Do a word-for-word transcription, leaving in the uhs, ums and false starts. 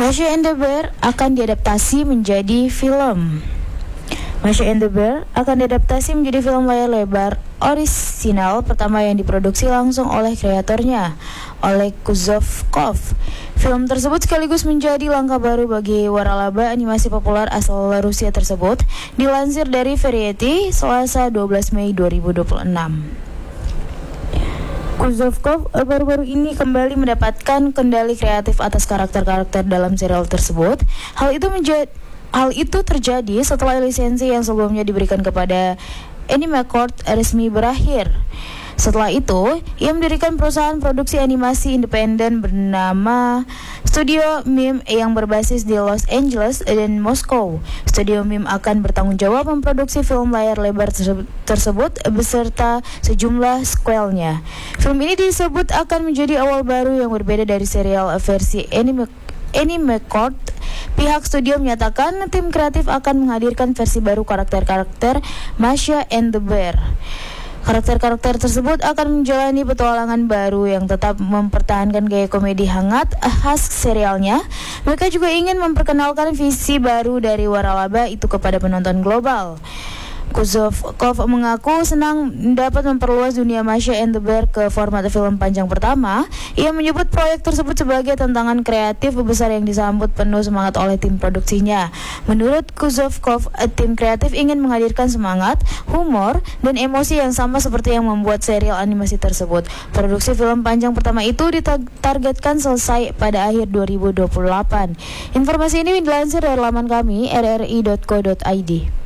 Masha and the Bear akan diadaptasi menjadi film. Masha and the Bear akan diadaptasi menjadi film layar lebar orisinal pertama yang diproduksi langsung oleh kreatornya, Oleg Kuzovkov. Film tersebut sekaligus menjadi langkah baru bagi waralaba animasi populer asal Rusia tersebut, dilansir dari Variety Selasa dua belas Mei dua ribu dua puluh enam. Kuzovkov baru-baru ini kembali mendapatkan kendali kreatif atas karakter-karakter dalam serial tersebut. Hal itu menjadi hal itu terjadi setelah lisensi yang sebelumnya diberikan kepada Animacord resmi berakhir. Setelah itu, ia mendirikan perusahaan produksi animasi independen bernama Studio Mime yang berbasis di Los Angeles dan Moskow. Studio Mime akan bertanggung jawab memproduksi film layar lebar tersebut beserta sejumlah sequelnya. Film ini disebut akan menjadi awal baru yang berbeda dari serial versi anime Animacord. Pihak studio menyatakan tim kreatif akan menghadirkan versi baru karakter-karakter Masha and the Bear. Karakter-karakter tersebut akan menjalani petualangan baru yang tetap mempertahankan gaya komedi hangat khas serialnya. Mereka juga ingin memperkenalkan visi baru dari waralaba itu kepada penonton global. Kuzovkov mengaku senang dapat memperluas dunia Masha and the Bear ke format film panjang pertama. Ia menyebut proyek tersebut sebagai tantangan kreatif besar yang disambut penuh semangat oleh tim produksinya. Menurut Kuzovkov, tim kreatif ingin menghadirkan semangat, humor, dan emosi yang sama seperti yang membuat serial animasi tersebut. Produksi film panjang pertama itu ditargetkan selesai pada akhir dua ribu dua puluh delapan. Informasi ini dilansir dari laman kami r r i dot co dot i d.